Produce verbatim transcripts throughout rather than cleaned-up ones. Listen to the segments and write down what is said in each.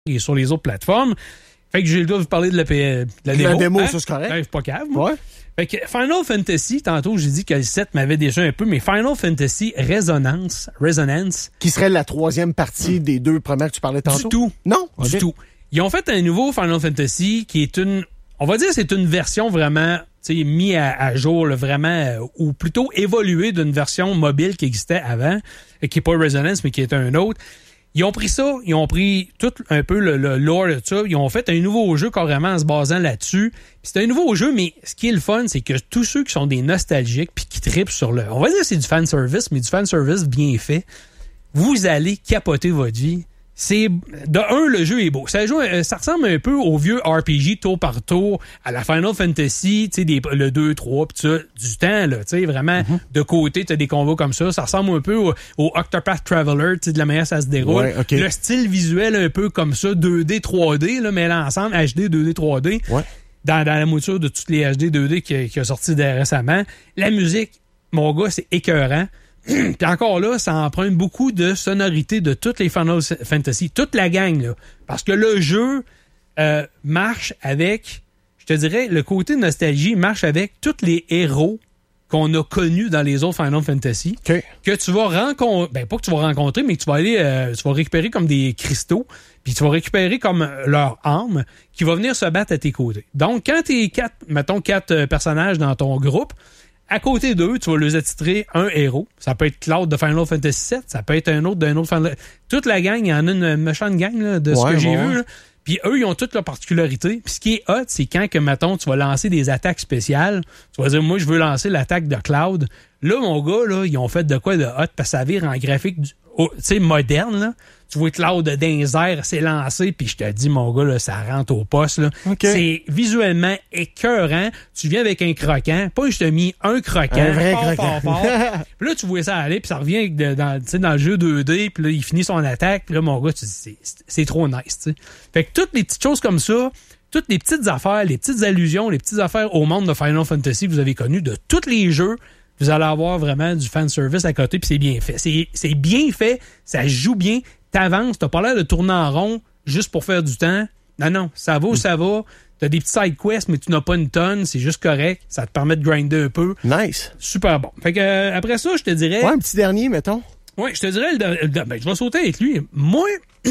et sur les autres plateformes. Fait que j'ai le droit de vous parler de la, de la démo. La démo, hein? ça, c'est correct. Ouais, pas cave, moi. Ouais. Fait que Final Fantasy, tantôt, j'ai dit que le sept m'avait déjà un peu, mais Final Fantasy Resonance, Resonance. Qui serait la troisième partie des deux premières que tu parlais tantôt? Du tout. Non? Du Okay. tout. Ils ont fait un nouveau Final Fantasy qui est une, on va dire, c'est une version vraiment, tu sais, mis à, à jour, là, vraiment, euh, ou plutôt évoluée d'une version mobile qui existait avant, euh, qui n'est pas Resonance, mais qui est un autre. Ils ont pris ça, ils ont pris tout un peu le, le lore de ça, ils ont fait un nouveau jeu carrément en se basant là-dessus. Puis c'est un nouveau jeu, mais ce qui est le fun, c'est que tous ceux qui sont des nostalgiques puis qui trippent sur le... On va dire que c'est du fanservice, mais du fanservice bien fait. Vous allez capoter votre vie. C'est de un, le jeu est beau. Ça, joue, ça ressemble un peu au vieux R P G tour par tour, à la Final Fantasy, tu sais, des, le deux, trois, pis ça, du temps, là, tu sais, vraiment, mm-hmm. de côté, t'as des combats comme ça. Ça ressemble un peu au, au Octopath Traveler, tu sais, de la manière ça se déroule. Ouais, okay. Le style visuel un peu comme ça, deux D, trois D, là, mais l'ensemble, H D, deux D, trois D. Ouais. Dans, dans la mouture de toutes les H D, deux D qui, qui a sorti de, récemment. La musique, mon gars, c'est écœurant. Puis encore là, ça emprunte beaucoup de sonorités de toutes les Final Fantasy, toute la gang, là. Parce que le jeu euh, marche avec, je te dirais, le côté nostalgie marche avec tous les héros qu'on a connus dans les autres Final Fantasy. Okay. Que tu vas rencontrer, ben pas que tu vas rencontrer, mais que tu vas aller, euh, tu vas récupérer comme des cristaux, puis tu vas récupérer comme leur âme qui va venir se battre à tes côtés. Donc, quand t'es quatre, mettons quatre euh, personnages dans ton groupe, à côté d'eux, tu vas les attitrer un héros. Ça peut être Cloud de Final Fantasy sept, ça peut être un autre d'un autre Final... Toute la gang, il y en a une méchante gang là, de ce ouais, que j'ai ouais. vu. Là. Puis eux, ils ont toutes leurs particularités. Puis ce qui est hot, c'est quand, que, mettons, tu vas lancer des attaques spéciales. Tu vas dire, moi, je veux lancer l'attaque de Cloud. Là, mon gars, là, ils ont fait de quoi de hot, parce que ça vire en graphique, tu sais, moderne, là. Tu vois Cloud dans les airs s'élancer, puis je te dis, mon gars, là, ça rentre au poste. Là. Okay. C'est visuellement écœurant. Tu viens avec un croquant. Pas je t'ai mis un croquant. Un vrai fort, croquant. fort, fort. Puis là, tu vois ça aller, puis ça revient de, dans, dans le jeu deux D, puis là, il finit son attaque. Puis là, mon gars, tu dis, c'est, c'est trop nice. T'sais. Fait que toutes les petites choses comme ça, toutes les petites affaires, les petites allusions, les petites affaires au monde de Final Fantasy que vous avez connu de tous les jeux, vous allez avoir vraiment du fanservice à côté, puis c'est bien fait. C'est, c'est bien fait, ça joue bien. T'avances, t'as pas l'air de tourner en rond juste pour faire du temps. Non, non, ça va, mm. ça va. T'as des petits side quests, mais tu n'as pas une tonne, c'est juste correct. Ça te permet de grinder un peu. Nice. Super bon. Fait que euh, après ça, je te dirais... Ouais, un petit dernier, mettons. Ouais, je te dirais... Le, le, ben, je vais sauter avec lui. Moi,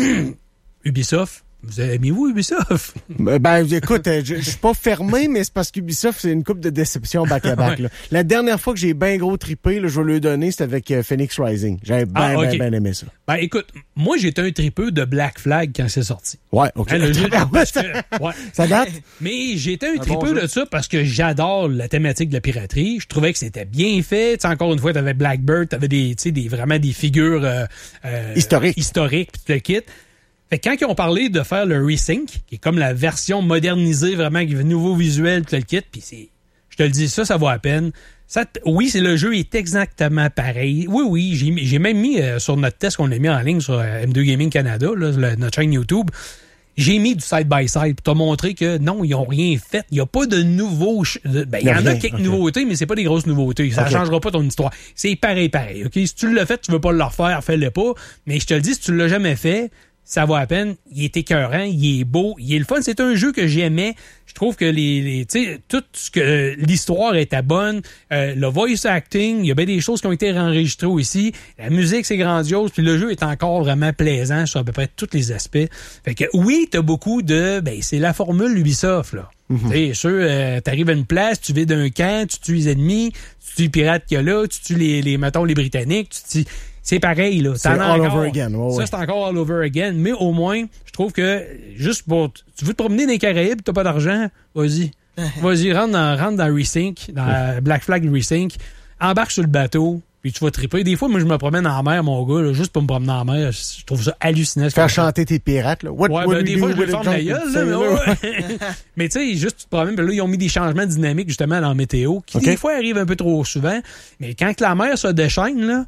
Ubisoft... Vous aimez-vous Ubisoft? Ben, écoute, je, je suis pas fermé, mais c'est parce qu'Ubisoft, c'est une coupe de déception back-à-back. Ouais. La dernière fois que j'ai bien gros trippé, là, je vais le donner, c'était avec euh, Phoenix Rising. J'avais bien, ah, okay. bien, bien aimé ça. Ben, écoute, moi, j'étais un tripeux de Black Flag quand c'est sorti. Ouais, OK. Hein, le jeu, parce que, ouais. Ça date? Mais j'étais un, un tripeux bon de ça parce que j'adore la thématique de la piraterie. Je trouvais que c'était bien fait. T'sais, encore une fois, t'avais Blackbird, t'avais des, des, vraiment des figures euh, euh, historiques. Historiques, puis tu le quittes. Fait que quand ils ont parlé de faire le Resync, qui est comme la version modernisée, vraiment, qui est nouveau visuel, tout le kit, puis c'est, je te le dis, ça, ça vaut à peine. Ça, oui, c'est le jeu est exactement pareil. Oui, oui, j'ai, j'ai même mis euh, sur notre test qu'on a mis en ligne sur euh, M deux Gaming Canada, là, le, notre chaîne YouTube, j'ai mis du side-by-side pour te montrer que non, ils ont rien fait. Il n'y a pas de nouveaux... Ch- ben, il y, y en rien. a quelques okay. nouveautés, mais c'est pas des grosses nouveautés. Ça okay. changera pas ton histoire. C'est pareil, pareil. Ok, si tu l'as fait, tu veux pas le refaire, fais-le pas. Mais je te le dis, si tu l'as jamais fait... Ça vaut à peine. Il est écœurant, il est beau, il est le fun. C'est un jeu que j'aimais. Je trouve que les, les tu sais, tout ce que l'histoire était bonne. Euh, le voice acting, il y a bien des choses qui ont été enregistrées aussi. La musique, c'est grandiose. Puis le jeu est encore vraiment plaisant sur à peu près tous les aspects. Fait que oui, t'as beaucoup de... Ben, c'est la formule Ubisoft, là. Mm-hmm. Tu sais, sûr, euh, t'arrives à une place, tu vis d'un camp, tu tues les ennemis, tu tues les pirates qu'il y a là, tu tues les, les mettons, les Britanniques, tu tues... C'est pareil, là. C'est all encore. over again. Oh, ça, ouais. c'est encore all over again. Mais au moins, je trouve que juste pour... Tu veux te promener dans les Caraïbes, t'as pas d'argent, vas-y. Vas-y, rentre dans, rentre dans Resync, dans Black Flag Resync, embarque sur le bateau, puis tu vas triper. Des fois, moi, je me promène en mer, mon gars, là, juste pour me promener en mer. Je trouve ça hallucinant. Faire chanter tes pirates, là. What, ouais, what ben, des fois, je me ferme la gueule, là. Mais, ouais. mais tu sais, juste tu te promènes, ben là, ils ont mis des changements dynamiques, justement, dans la météo, qui okay. des fois arrivent un peu trop souvent. Mais quand la mer se déchaîne, là,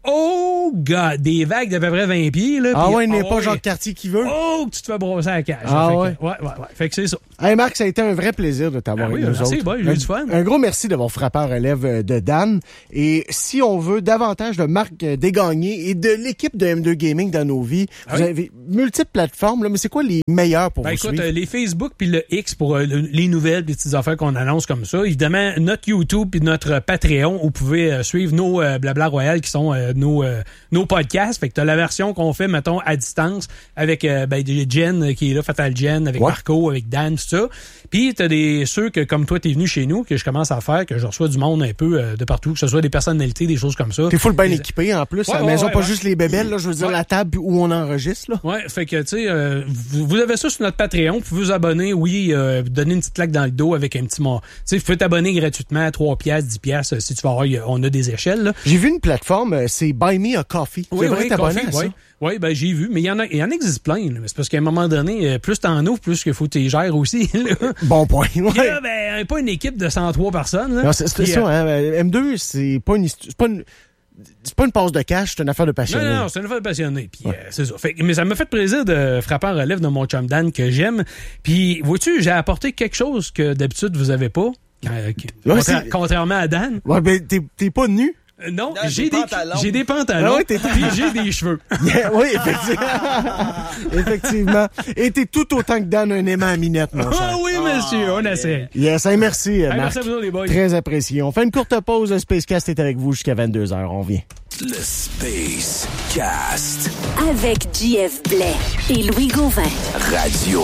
Oh, God! Des vagues d'à peu près vingt pieds, là. Ah pis, ouais, il n'est oh, pas ouais. Jacques Cartier qui veut. Oh, que tu te fais brosser à la cage. Ah fait ouais? Que, ouais, ouais, ouais. Fait que c'est ça. Hey Marc, ça a été un vrai plaisir de t'avoir Ah oui, avec nous merci, autres. boy, j'ai eu un, du fun. Un gros merci d'avoir frappé en relève de Dan. Et si on veut davantage de Marc Desgagnés et de l'équipe de M deux Gaming dans nos vies, ah vous oui? avez multiples plateformes, là, mais c'est quoi les meilleurs pour Ben vous écoute, suivre? euh, les Facebook puis le X pour euh, le- les nouvelles, les petites affaires qu'on annonce comme ça. Évidemment, notre YouTube puis notre Patreon, où vous pouvez euh, suivre nos euh, Blabla Royal qui sont euh, nos euh, nos podcasts. Fait que t'as la version qu'on fait, mettons, à distance avec euh, ben, Jen euh, qui est là, Fatal Jen, avec Ouais. Marco, avec Dan, tout ça. Puis t'as des ceux que, comme toi, t'es venu chez nous, que je commence à faire, que je reçois du monde un peu euh, de partout, que ce soit des personnalités, des choses comme ça. T'es full bien Des- équipé en plus, Ouais, à la ouais, maison, ouais, pas ouais. juste les bébelles, là, je veux dire Ouais. la table où on enregistre. Là. Ouais, fait que, tu sais, euh, vous, vous avez ça sur notre Patreon, vous pouvez vous abonner, oui, euh, donner une petite claque dans le dos avec un petit mot. Tu sais, vous pouvez t'abonner gratuitement à trois piastres, dix piastres, si tu vas voir, y a- on a des échelles, là. J'ai vu une plateforme, euh, c'est Buy Me a Coffee. Tu devrais t'abonner à ça. Oui, oui, ben j'ai vu, mais il y en a, il y en existe plein, là. Mais c'est parce qu'à un moment donné, euh, plus t'en ouvres, plus qu'il faut que tu les gères aussi, là. Bon point. Ouais. Puis là, ben, pas une équipe de cent trois personnes, là. Non, c'est c'est Puis, ça, euh, hein. M deux, c'est pas une histo- c'est pas une c'est pas une passe de cash, c'est une affaire de passionné. Non, non, c'est une affaire de passionné. Puis, euh, c'est ça. Fait, que- mais ça m'a fait plaisir de frapper en relève de mon chum Dan que j'aime. Puis, vois-tu, j'ai apporté quelque chose que d'habitude vous avez pas. Euh, que- Ouais, contra- c'est- contrairement à Dan. Ouais, ben t'es t'es pas nu. Euh, non, Non, j'ai des des, pantalons. j'ai des pantalons. Ah ouais, t'es- puis j'ai des cheveux. Yeah, oui, effectivement. effectivement. Et t'es tout autant que Dan un aimant à minette, mon Ah cher. oui, monsieur, on essaie. Yes, hey, merci, Hey, Marc. merci à vous autres, les boys. Très apprécié. On fait une courte pause. Le Spacecast est avec vous jusqu'à vingt-deux heures. On vient. Le Space Cast. Avec J F Blais et Louis Gauvin. Radio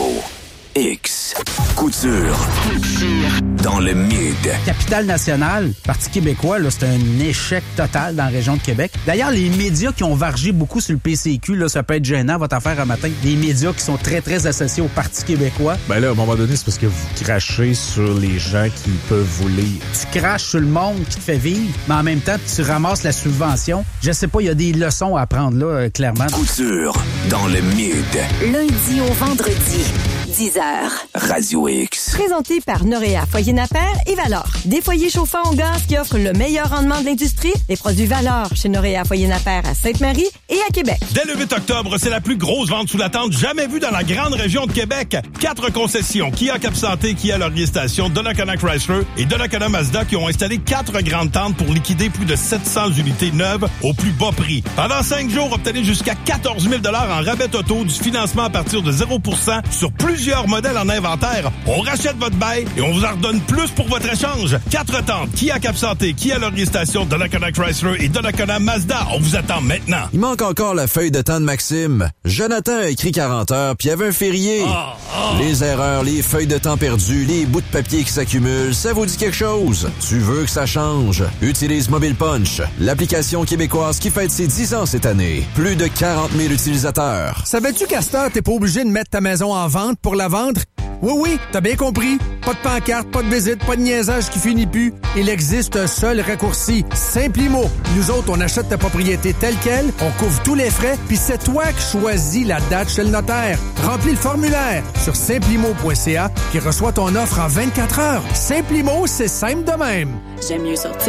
X. Couture. Dans le mid. Capitale nationale, Parti québécois, là, c'est un échec total dans la région de Québec. D'ailleurs, les médias qui ont vargé beaucoup sur le P C Q, là, ça peut être gênant, votre affaire à matin. Des médias qui sont très, très associés au Parti québécois. Ben là, à un moment donné, c'est parce que vous crachez sur les gens qui peuvent vous lire. Tu craches sur le monde qui te fait vivre, mais en même temps, tu ramasses la subvention. Je sais pas, il y a des leçons à apprendre là, euh, clairement. Couture. Dans le mid. Lundi au vendredi, dix heures. Radio X. Présenté par Noréa Foyer Napper et Valor. Des foyers chauffants au gaz qui offrent le meilleur rendement de l'industrie. Les produits Valor chez Noréa Foyer Napper à Sainte-Marie et à Québec. Dès le huit octobre, c'est la plus grosse vente sous la tente jamais vue dans la grande région de Québec. Quatre concessions, Kia Cap Santé, Kia Laurier Station, Donnacona Chrysler et Donnacona Mazda qui ont installé quatre grandes tentes pour liquider plus de sept cents unités neuves au plus bas prix. Pendant cinq jours, obtenez jusqu'à quatorze mille dollars en rabais auto, du financement à partir de zéro pour cent sur plusieurs modèles en inventaire. On rachète votre bail et on vous en redonne plus pour votre échange. Quatre tentes, Kia Cap Santé, Kia Laurier Station, Donnacona Chrysler et Donnacona Mazda. On vous attend maintenant. Il manque encore la feuille de temps de Maxime. Jonathan a écrit quarante heures, puis il y avait un férié. Oh, oh. Les erreurs, les feuilles de temps perdues, les bouts de papier qui s'accumulent, ça vous dit quelque chose? Tu veux que ça change? Utilise Mobile Punch, l'application québécoise qui fête ses dix ans cette année. Plus de quarante mille utilisateurs. Savais-tu qu'à cette heure, t'es pas obligé de mettre ta maison en vente pour la vendre? Oui, oui, t'as bien compris. Pas de pancarte, pas de visite, pas de niaisage qui finit plus. Il existe un seul raccourci, Simplimo. Nous autres, on achète ta propriété telle quelle, on couvre tous les frais, puis c'est toi qui choisis la date chez le notaire. Remplis le formulaire sur simplimo point c a puis reçois ton offre en vingt-quatre heures. Simplimo, c'est simple de même. J'aime mieux sortir